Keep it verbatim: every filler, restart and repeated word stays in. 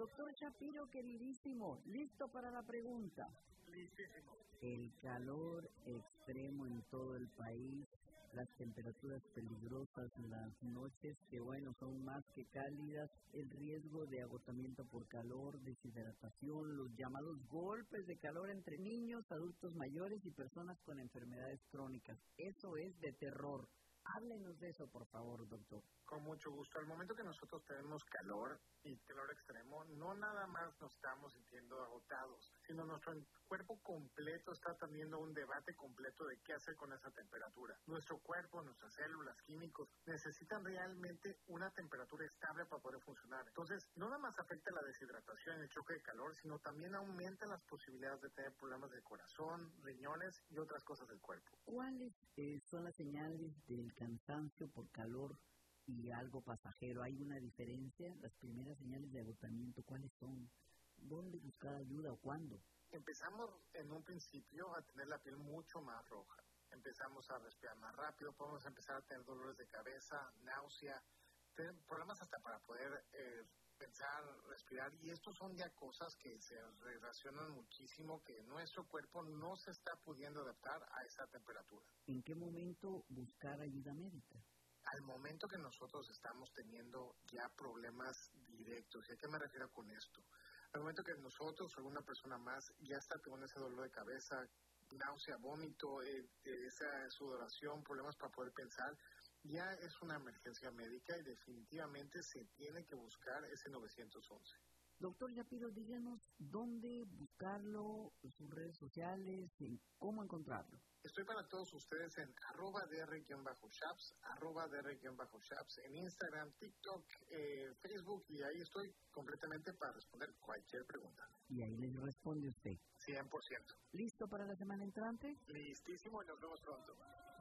Doctor Shapiro, queridísimo, ¿listo para la pregunta? Listísimo. El calor extremo en todo el país, las temperaturas peligrosas, las noches que, bueno, son más que cálidas, el riesgo de agotamiento por calor, deshidratación, los llamados golpes de calor entre niños, adultos mayores y personas con enfermedades crónicas. Eso es de terror. Háblenos de eso, por favor, doctor. Con mucho gusto. Al momento que nosotros tenemos calor y calor extremo, no nada más nos estamos sintiendo agotados, sino nuestro cuerpo completo está teniendo un debate completo de qué hacer con esa temperatura. Nuestro cuerpo, nuestras células, químicos, necesitan realmente una temperatura estable para poder funcionar. Entonces, no nada más afecta la deshidratación, el choque de calor, sino también aumenta las posibilidades de tener problemas de corazón, riñones y otras cosas del cuerpo. ¿Cuáles eh, son las señales del cansancio por calor y algo pasajero? ¿Hay una diferencia? Las primeras señales de agotamiento, ¿cuáles son? ¿Dónde buscar ayuda o cuándo? Empezamos en un principio a tener la piel mucho más roja. Empezamos a respirar más rápido, podemos empezar a tener dolores de cabeza, náusea, tener problemas hasta para poder eh, pensar, respirar, y estos son ya cosas que se relacionan muchísimo, que nuestro cuerpo no se está pudiendo adaptar a esa temperatura. ¿En qué momento buscar ayuda médica? Al momento que nosotros estamos teniendo ya problemas directos. ¿Y a qué me refiero con esto? Al momento que nosotros o alguna persona más ya está teniendo ese dolor de cabeza, náusea, vómito, eh, esa sudoración, problemas para poder pensar, ya es una emergencia médica y definitivamente se tiene que buscar ese nueve once. Doctor Shapiro, díganos dónde buscarlo, sus redes sociales, en cómo encontrarlo. Estoy para todos ustedes en arroba dr-shaps, arroba dr-shaps, en Instagram, TikTok, eh, Facebook, y ahí estoy completamente para responder cualquier pregunta. Y ahí les responde usted. cien por ciento. ¿Listo para la semana entrante? Listísimo y nos vemos pronto.